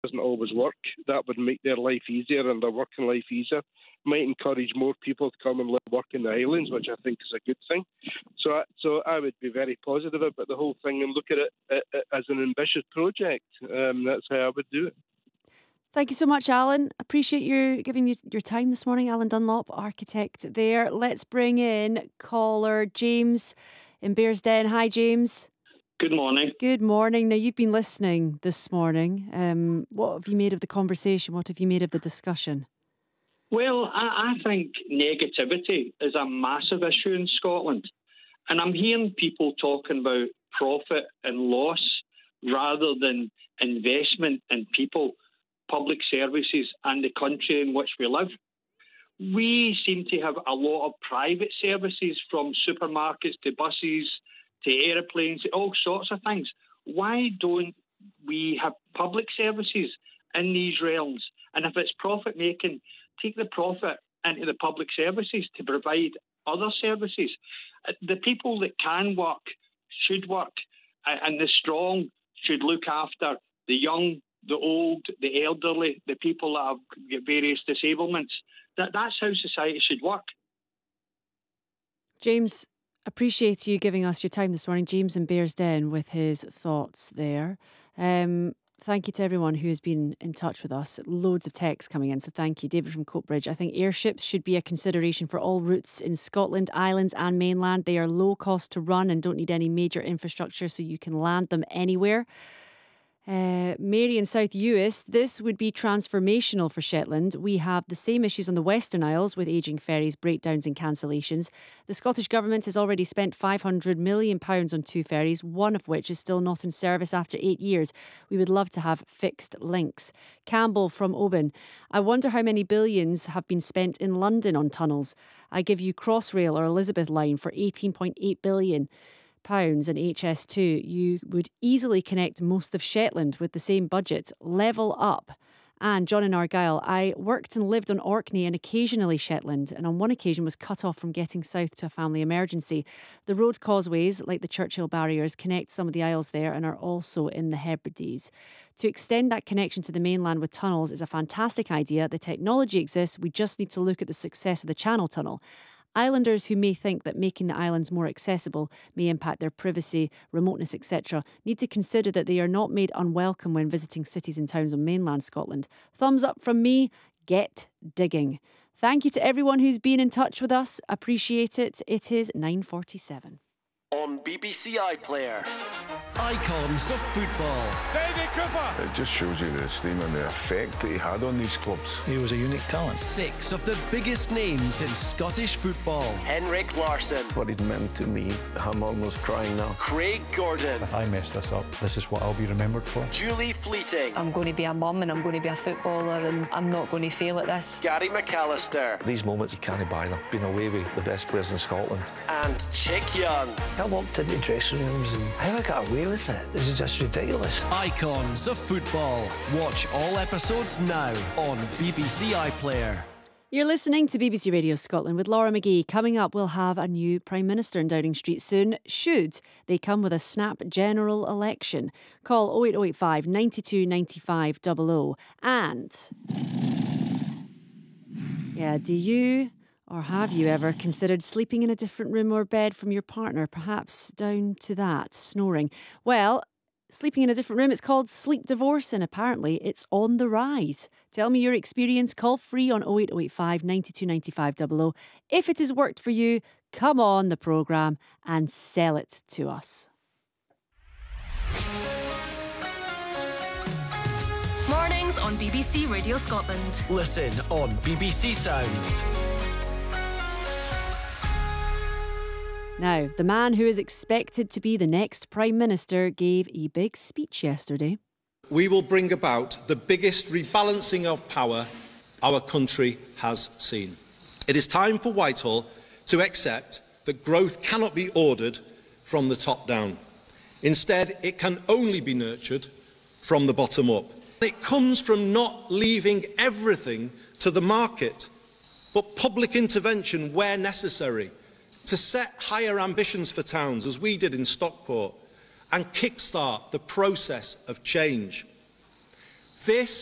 doesn't always work. That would make their life easier and their working life easier. Might encourage more people to come and live and work in the islands, which I think is a good thing. So I would be very positive about the whole thing and look at it as an ambitious project. That's how I would do it. Thank you so much, Alan. Appreciate you giving your time this morning. Alan Dunlop, architect there. Let's bring in caller James in Bearsden. Hi, James. Good morning. Good morning. Now, you've been listening this morning. What have you made of the conversation? What have you made of the discussion? Well, I think negativity is a massive issue in Scotland. And I'm hearing people talking about profit and loss rather than investment in people, public services and the country in which we live. We seem to have a lot of private services, from supermarkets to buses to aeroplanes, all sorts of things. Why don't we have public services in these realms? And if it's profit-making, take the profit into the public services to provide other services. The people that can work should work, and the strong should look after the young, the old, the elderly, the people that have various disablements. That's how society should work. James, appreciate you giving us your time this morning. James in Bearsden with his thoughts there. Thank you to everyone who has been in touch with us. Loads of texts coming in, so thank you. David from Coatbridge. I think airships should be a consideration for all routes in Scotland, islands and mainland. They are low cost to run and don't need any major infrastructure, so you can land them anywhere. Mary in South Uist, this would be transformational for Shetland. We have the same issues on the Western Isles with ageing ferries, breakdowns and cancellations. The Scottish Government has already spent £500 million on 2 ferries, one of which is still not in service after 8 years. We would love to have fixed links. Campbell from Oban, I wonder how many billions have been spent in London on tunnels. I give you Crossrail or Elizabeth Line for £18.8 billion. And HS2, you would easily connect most of Shetland with the same budget. Level up. And John in Argyll, I worked and lived on Orkney and occasionally Shetland, and on one occasion was cut off from getting south to a family emergency. The road causeways, like the Churchill barriers, connect some of the isles there and are also in the Hebrides. To extend that connection to the mainland with tunnels is a fantastic idea. The technology exists. We just need to look at the success of the Channel Tunnel. Islanders who may think that making the islands more accessible may impact their privacy, remoteness, etc., need to consider that they are not made unwelcome when visiting cities and towns on mainland Scotland. Thumbs up from me. Get digging. Thank you to everyone who's been in touch with us. Appreciate it. It is 9:47. On BBC iPlayer, Icons of Football. David Cooper! It just shows you the esteem and the effect that he had on these clubs. He was a unique talent. 6 of the biggest names in Scottish football. Henrik Larsson. What he'd meant to me, I'm almost crying now. Craig Gordon. If I mess this up, this is what I'll be remembered for. Julie Fleeting. I'm going to be a mum and I'm going to be a footballer and I'm not going to fail at this. Gary McAllister. These moments, you can't buy them. Been away with the best players in Scotland. And Chick Young. I walked into dressing rooms and how I got away with it. This is just ridiculous. Icons of Football. Watch all episodes now on BBC iPlayer. You're listening to BBC Radio Scotland with Laura McGee. Coming up, we'll have a new Prime Minister in Downing Street soon, should they come with a snap general election. Call 08085 92 95 00. And, do you or have you ever considered sleeping in a different room or bed from your partner, perhaps down to that, snoring? Well, sleeping in a different room, it's called sleep divorce, and apparently it's on the rise. Tell me your experience. Call free on 08085 92 95 00. If it has worked for you, come on the programme and sell it to us. Mornings on BBC Radio Scotland. Listen on BBC Sounds. Now, the man who is expected to be the next Prime Minister gave a big speech yesterday. We will bring about the biggest rebalancing of power our country has seen. It is time for Whitehall to accept that growth cannot be ordered from the top down. Instead, it can only be nurtured from the bottom up. It comes from not leaving everything to the market, but public intervention where necessary, to set higher ambitions for towns, as we did in Stockport, and kickstart the process of change. This